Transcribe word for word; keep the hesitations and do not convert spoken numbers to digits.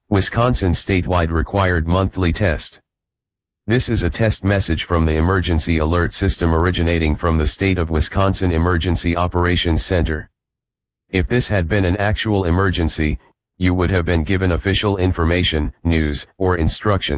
Wisconsin statewide required monthly test. This is a test message from the emergency alert system originating from the state of Wisconsin Emergency Operations Center. If this had been an actual emergency, you would have been given official information, news, or instructions.